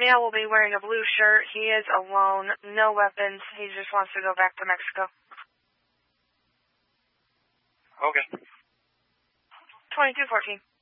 male will be wearing a blue shirt. He is alone, no weapons. He just wants to go back to Mexico. Okay. 2214.